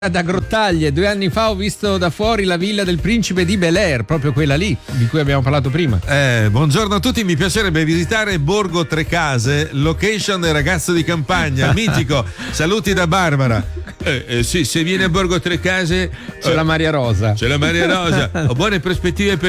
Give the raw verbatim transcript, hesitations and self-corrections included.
Da Grottaglie, due anni fa ho visto da fuori la villa del principe di Bel Air, proprio quella lì di cui abbiamo parlato prima. Eh, buongiorno a tutti, mi piacerebbe visitare Borgo Trecase, location del ragazzo di campagna, mitico. Saluti da Barbara. Eh, eh, sì, se viene a Borgo Trecase c'è eh, la Maria Rosa. C'è la Maria Rosa. Ho buone prospettive per